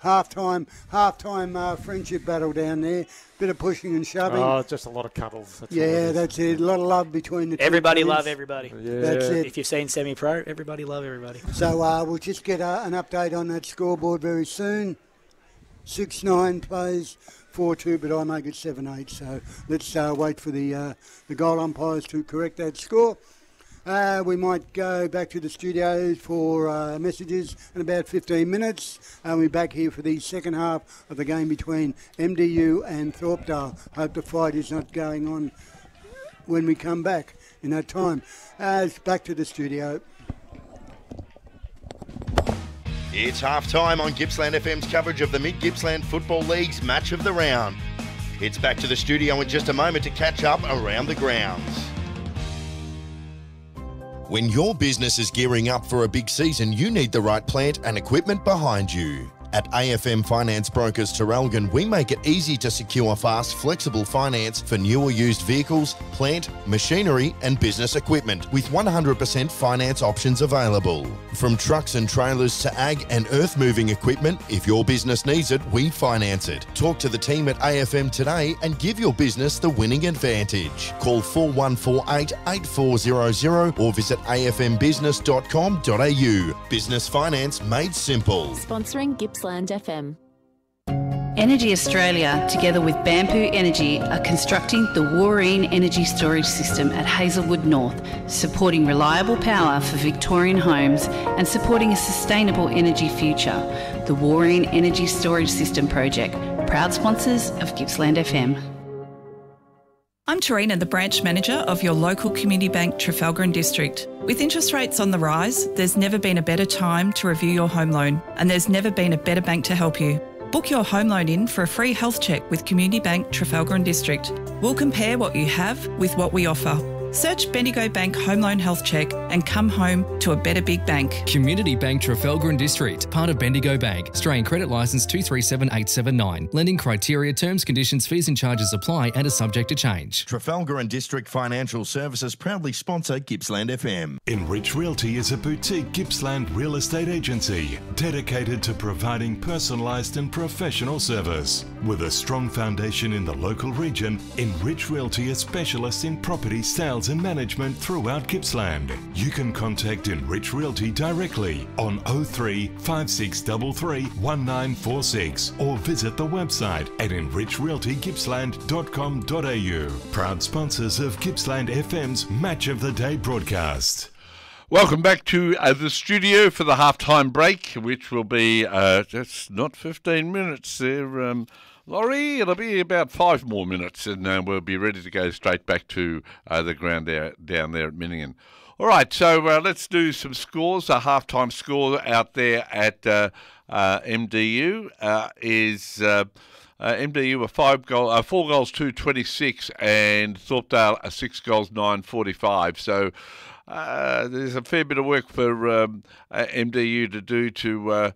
half-time friendship battle down there. Bit of pushing and shoving. Oh, just a lot of cuddles. That's it. A lot of love between the two Everybody teams. love everybody. Yeah. That's it. If you've seen semi-pro, everybody love everybody. So we'll just get an update on that scoreboard very soon. 6-9 plays 4-2, but I make it 7-8. So let's wait for the goal umpires to correct that score. We might go back to the studios for messages in about 15 minutes. We're back here for the second half of the game between MDU and Thorpedale. Hope the fight is not going on when we come back in that time. Back to the studio. It's half-time on Gippsland FM's coverage of the Mid-Gippsland Football League's Match of the Round. It's back to the studio in just a moment to catch up around the grounds. When your business is gearing up for a big season, you need the right plant and equipment behind you. At AFM Finance Brokers Terralgan, we make it easy to secure fast, flexible finance for new or used vehicles, plant, machinery and business equipment with 100% finance options available. From trucks and trailers to ag and earth-moving equipment, if your business needs it, we finance it. Talk to the team at AFM today and give your business the winning advantage. Call 4148 8400 or visit afmbusiness.com.au. Business finance made simple. Sponsoring Gippsland FM. Energy Australia, together with Bamboo Energy, are constructing the Wooreen Energy Storage System at Hazelwood North, supporting reliable power for Victorian homes and supporting a sustainable energy future. The Wooreen Energy Storage System project, proud sponsors of Gippsland FM. I'm Tarina, the branch manager of your local community bank, Trafalgar and District. With interest rates on the rise, there's never been a better time to review your home loan, and there's never been a better bank to help you. Book your home loan in for a free health check with Community Bank, Trafalgar and District. We'll compare what you have with what we offer. Search Bendigo Bank Home Loan Health Check and come home to a better big bank. Community Bank Trafalgar and District, part of Bendigo Bank. Australian Credit Licence 237879. Lending criteria, terms, conditions, fees and charges apply and are subject to change. Trafalgar and District Financial Services proudly sponsor Gippsland FM. Enrich Realty is a boutique Gippsland real estate agency dedicated to providing personalised and professional service. With a strong foundation in the local region, Enrich Realty is specialists in property sales and management throughout Gippsland. You can contact Enrich Realty directly on 03 5633 1946 or visit the website at enrichrealtygippsland.com.au. Proud sponsors of Gippsland FM's Match of the Day broadcast. Welcome back to the studio for the halftime break, which will be just not 15 minutes there. Laurie, it'll be about 5 more minutes and we'll be ready to go straight back to the ground down there at Minningham. All right, so let's do some scores. A halftime score out there at MDU is MDU are 4 goals to 26 and Thorpedale are 6 goals 9-45. So there's a fair bit of work for MDU to do to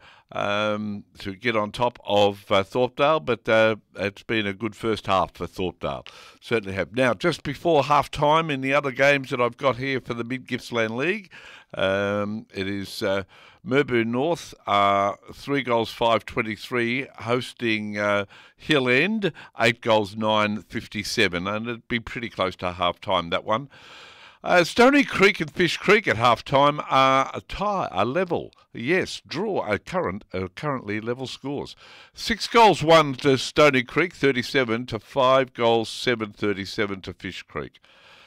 get on top of Thorpedale, but it's been a good first half for Thorpedale. Certainly have. Now, just before half-time in the other games that I've got here for the Mid-Gippsland League, it is Merbu North, 3 goals 5-23, hosting Hill End, 8 goals 9-57, and it'd be pretty close to half-time, that one. Stony Creek and Fish Creek at half-time are a level. Yes, draw currently level scores. 6 goals 1 to Stony Creek, 37 to 5 goals 7-37 to Fish Creek.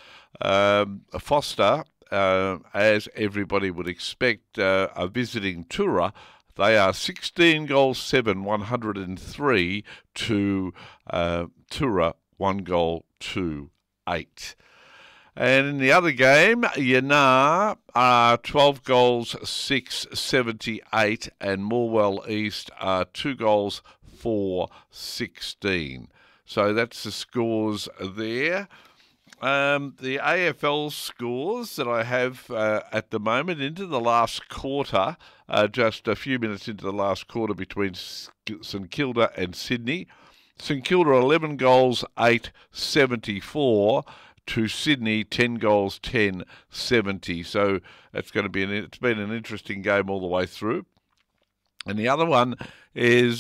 Foster, as everybody would expect, are visiting Tura. They are 16 goals 7, 103 to Tura, 1 goal 2, 8. And in the other game, Yanar are 12 goals 6, 78, and Morwell East are 2 goals 4, 16. So that's the scores there. The AFL scores that I have at the moment into the last quarter, just a few minutes into the last quarter between St Kilda and Sydney. St Kilda 11 goals 8, 74. To Sydney, 10 goals, 10, 70. So that's going to be it's been an interesting game all the way through. And the other one is